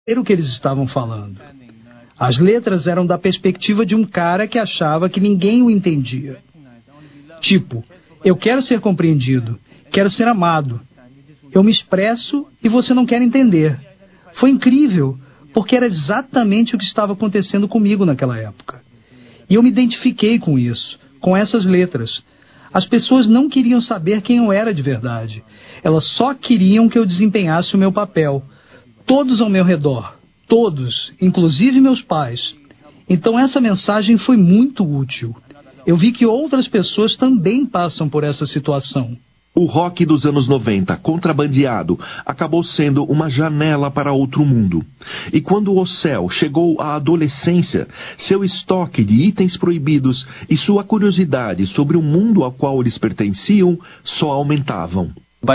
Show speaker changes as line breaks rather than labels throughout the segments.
o que eles estavam falando. As letras eram da perspectiva de um cara que achava que ninguém o entendia. Tipo, eu quero ser compreendido, quero ser amado. Eu me expresso e você não quer entender. Foi incrível, porque era exatamente o que estava acontecendo comigo naquela época. E eu me identifiquei com isso, com essas letras. As pessoas não queriam saber quem eu era de verdade. Elas só queriam que eu desempenhasse o meu papel. Todos ao meu redor. Todos, inclusive meus pais. Então essa mensagem foi muito útil. Eu vi que outras pessoas também passam por essa situação.
O rock dos anos 90, contrabandeado, acabou sendo uma janela para outro mundo. E quando o Ocel chegou à adolescência, seu estoque de itens proibidos e sua curiosidade sobre o mundo ao qual eles pertenciam só aumentavam.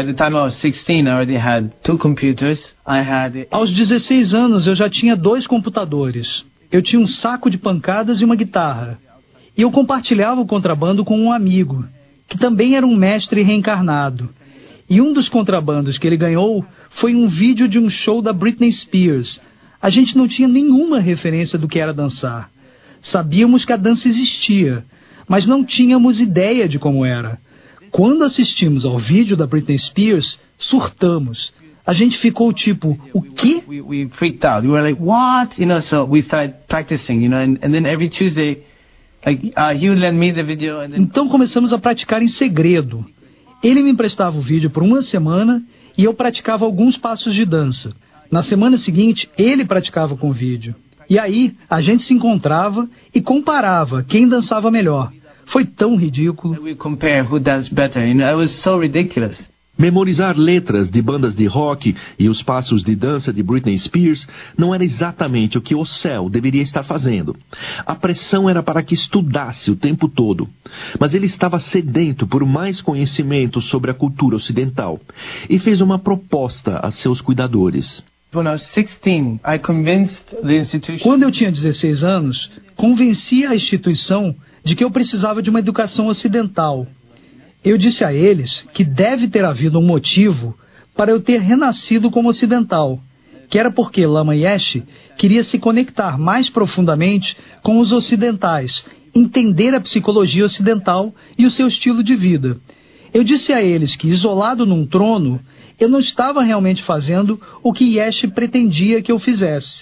Aos 16 anos eu já tinha 2 computadores. Eu tinha um saco de pancadas e uma guitarra. E eu compartilhava o contrabando com um amigo, que também era um mestre reencarnado. E um dos contrabandos que ele ganhou foi um vídeo de um show da Britney Spears. A gente não tinha nenhuma referência do que era dançar. Sabíamos que a dança existia, mas não tínhamos ideia de como era. Quando assistimos ao vídeo da Britney Spears, surtamos. A gente ficou tipo, o quê?
We freaked out. We were like, what? So we started practicing, and then every Tuesday, he would lend me the video.
Então começamos a praticar em segredo. Ele me emprestava o vídeo por uma semana e eu praticava alguns passos de dança. Na semana seguinte, ele praticava com o vídeo. E aí, a gente se encontrava e comparava quem dançava melhor. Foi tão ridículo.
We compare who danced better. It was so ridiculous.
Memorizar letras de bandas de rock e os passos de dança de Britney Spears não era exatamente o que Ocel deveria estar fazendo. A pressão era para que estudasse o tempo todo. Mas ele estava sedento por mais conhecimento sobre a cultura ocidental e fez uma proposta a seus cuidadores.
Quando eu tinha 16 anos, convenci a instituição de que eu precisava de uma educação ocidental. Eu disse a eles que deve ter havido um motivo para eu ter renascido como ocidental, que era porque Lama Yeshe queria se conectar mais profundamente com os ocidentais, entender a psicologia ocidental e o seu estilo de vida. Eu disse a eles que, isolado num trono, eu não estava realmente fazendo o que Yeshe pretendia que eu fizesse.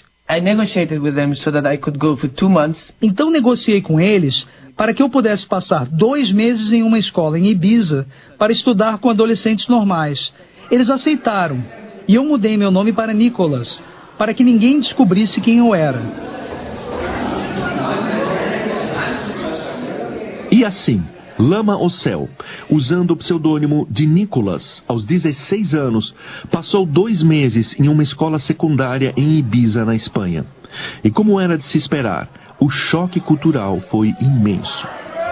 Então negociei com eles para que eu pudesse passar 2 meses em uma escola em Ibiza para estudar com adolescentes normais. Eles aceitaram, e eu mudei meu nome para Nicholas, para que ninguém descobrisse quem eu era.
E assim, Lama Ocel, usando o pseudônimo de Nicholas, aos 16 anos, passou 2 meses em uma escola secundária em Ibiza, na Espanha. E como era de se esperar, o choque cultural foi imenso.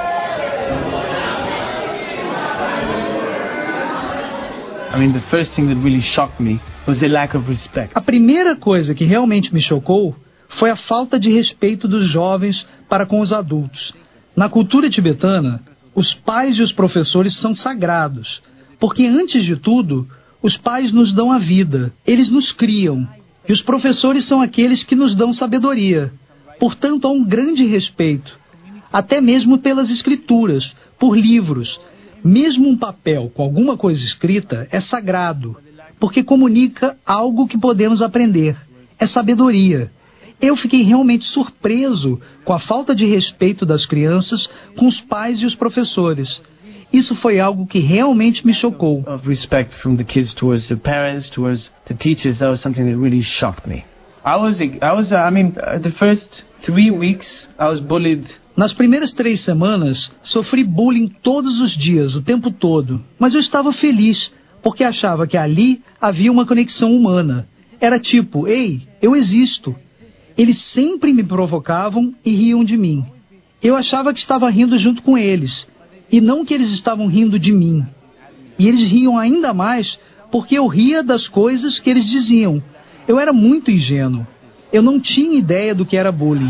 A primeira coisa que realmente me chocou foi a falta de respeito dos jovens para com os adultos. Na cultura tibetana, os pais e os professores são sagrados, porque antes de tudo, os pais nos dão a vida, eles nos criam, e os professores são aqueles que nos dão sabedoria. Portanto, há um grande respeito, até mesmo pelas escrituras, por livros. Mesmo um papel com alguma coisa escrita é sagrado, porque comunica algo que podemos aprender. É sabedoria. Eu fiquei realmente surpreso com a falta de respeito das crianças com os pais e os professores. Isso foi algo que realmente me chocou.
Respect from the kids towards the parents, towards the teachers, that was something that really shocked me. The first 3 weeks I was bullied.
Nas primeiras 3 semanas, sofri bullying todos os dias, o tempo todo. Mas eu estava feliz, porque achava que ali havia uma conexão humana. Era tipo, ei, eu existo. Eles sempre me provocavam e riam de mim. Eu achava que estava rindo junto com eles, e não que eles estavam rindo de mim. E eles riam ainda mais porque eu ria das coisas que eles diziam. Eu era muito ingênuo. Eu não tinha ideia do que era bullying.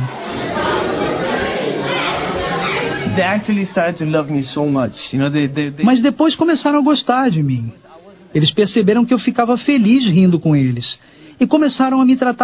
Mas depois começaram a gostar de mim. Eles perceberam que eu ficava feliz rindo com eles. E começaram a me tratar